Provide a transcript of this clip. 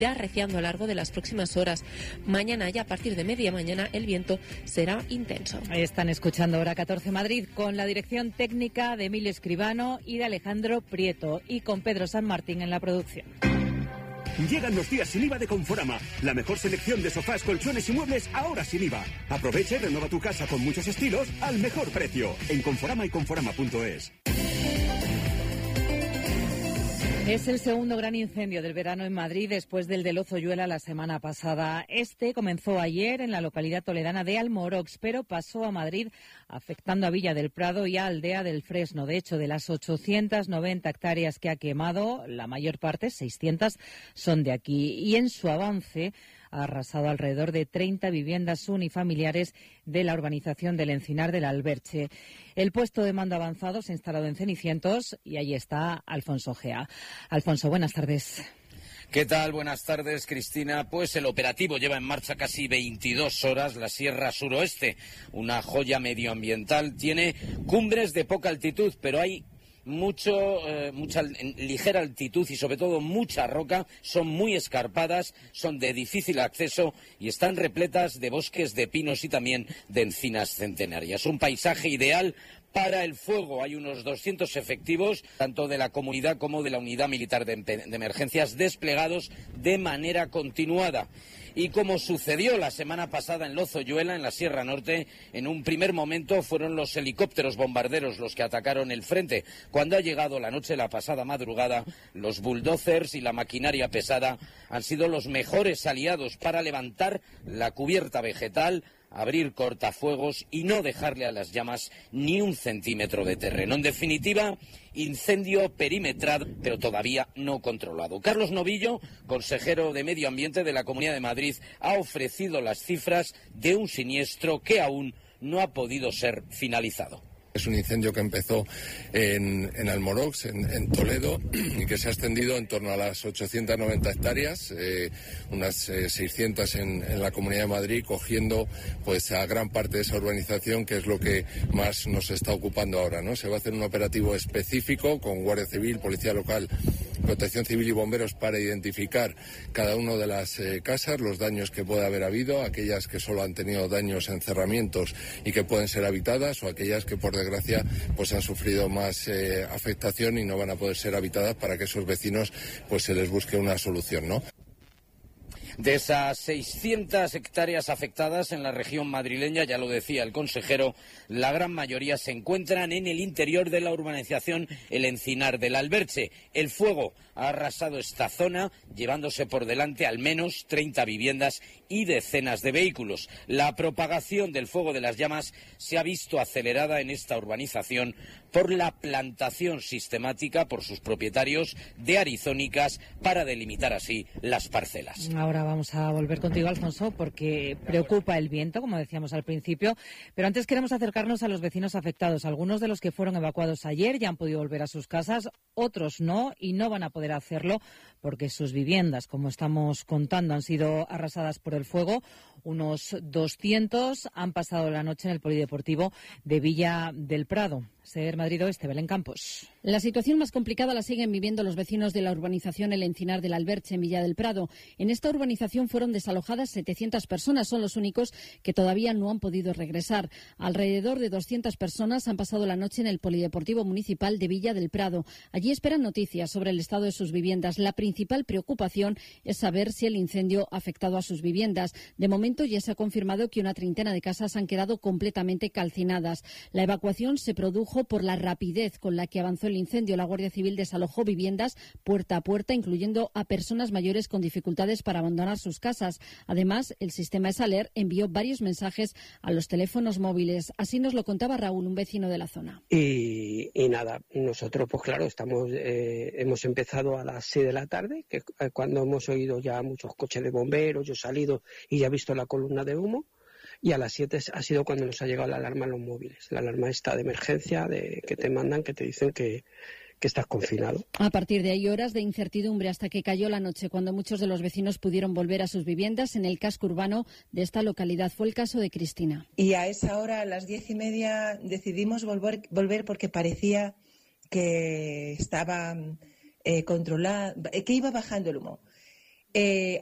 arreciando a lo largo de las próximas horas. Mañana, ya a partir de media mañana, el viento será intenso. Están escuchando Hora 14 Madrid con la dirección técnica de Emilio Escribano y de Alejandro Prieto, y con Pedro San Martín en la producción. Llegan los días sin IVA de Conforama. La mejor selección de sofás, colchones y muebles ahora sin IVA. Aprovecha y renueva tu casa con muchos estilos al mejor precio. En Conforama y Conforama.es. Es el segundo gran incendio del verano en Madrid después del de Lozoyuela la semana pasada. Este comenzó ayer en la localidad toledana de Almorox, pero pasó a Madrid afectando a Villa del Prado y a Aldea del Fresno. De hecho, de las 890 hectáreas que ha quemado, la mayor parte, 600, son de aquí. Y en su avance ha arrasado alrededor de 30 viviendas unifamiliares de la urbanización del Encinar del Alberche. El puesto de mando avanzado se ha instalado en Cenicientos y ahí está Alfonso Gea. Alfonso, buenas tardes. ¿Qué tal? Buenas tardes, Cristina. Pues el operativo lleva en marcha casi 22 horas. La Sierra Suroeste, una joya medioambiental, tiene cumbres de poca altitud, pero hay mucha ligera altitud y sobre todo mucha roca. Son muy escarpadas, son de difícil acceso y están repletas de bosques de pinos y también de encinas centenarias. Un paisaje ideal para el fuego. Hay unos 200 efectivos, tanto de la comunidad como de la unidad militar de emergencias, desplegados de manera continuada. Y como sucedió la semana pasada en Lozoyuela, en la Sierra Norte, en un primer momento fueron los helicópteros bombarderos los que atacaron el frente. Cuando ha llegado la noche, la pasada madrugada, los bulldozers y la maquinaria pesada han sido los mejores aliados para levantar la cubierta vegetal, abrir cortafuegos y no dejarle a las llamas ni un centímetro de terreno. En definitiva, incendio perimetrado, pero todavía no controlado. Carlos Novillo, consejero de Medio Ambiente de la Comunidad de Madrid, ha ofrecido las cifras de un siniestro que aún no ha podido ser finalizado. Es un incendio que empezó en Almorox, en Toledo, y que se ha extendido en torno a las 890 hectáreas, unas 600 en la Comunidad de Madrid, cogiendo pues a gran parte de esa urbanización, que es lo que más nos está ocupando ahora, ¿no? Se va a hacer un operativo específico con Guardia Civil, Policía Local, Protección Civil y bomberos para identificar cada una de las casas, los daños que puede haber habido, aquellas que solo han tenido daños en cerramientos y que pueden ser habitadas, o aquellas que por desgracia pues han sufrido más afectación y no van a poder ser habitadas, para que esos vecinos pues se les busque una solución, ¿no? De esas 600 hectáreas afectadas en la región madrileña, ya lo decía el consejero, la gran mayoría se encuentran en el interior de la urbanización El Encinar del Alberche. El fuego ha arrasado esta zona, llevándose por delante al menos 30 viviendas y decenas de vehículos. La propagación del fuego de las llamas se ha visto acelerada en esta urbanización por la plantación sistemática por sus propietarios de arizónicas para delimitar así las parcelas. Ahora vamos a volver contigo, Alfonso, porque preocupa el viento, como decíamos al principio, pero antes queremos acercarnos a los vecinos afectados. Algunos de los que fueron evacuados ayer ya han podido volver a sus casas, otros no, y no van a poder hacerlo porque sus viviendas, como estamos contando, han sido arrasadas por el fuego. Unos 200 han pasado la noche en el polideportivo de Villa del Prado. Ser Madrid Oeste, Belén Campos. La situación más complicada la siguen viviendo los vecinos de la urbanización El Encinar del Alberche, en Villa del Prado. En esta urbanización fueron desalojadas 700 personas, son los únicos que todavía no han podido regresar. Alrededor de 200 personas han pasado la noche en el polideportivo municipal de Villa del Prado. Allí esperan noticias sobre el estado de sus viviendas. La principal preocupación es saber si el incendio ha afectado a sus viviendas. De momento ya se ha confirmado que una treintena de casas han quedado completamente calcinadas. La evacuación se produjo por la rapidez con la que avanzó el incendio. La Guardia Civil desalojó viviendas puerta a puerta, incluyendo a personas mayores con dificultades para abandonar sus casas. Además, el sistema ESALER envió varios mensajes a los teléfonos móviles. Así nos lo contaba Raúl, un vecino de la zona. Y nada, nosotros pues claro, hemos empezado a las 6 de la tarde, que cuando hemos oído ya muchos coches de bomberos, yo he salido y ya he visto la columna de humo. Y a las 7 ha sido cuando nos ha llegado la alarma en los móviles. La alarma esta de emergencia, que te mandan, que te dicen que estás confinado. A partir de ahí, horas de incertidumbre hasta que cayó la noche, cuando muchos de los vecinos pudieron volver a sus viviendas en el casco urbano de esta localidad. Fue el caso de Cristina. Y a esa hora, a las 10:30, decidimos volver porque parecía que estaba controlada, que iba bajando el humo.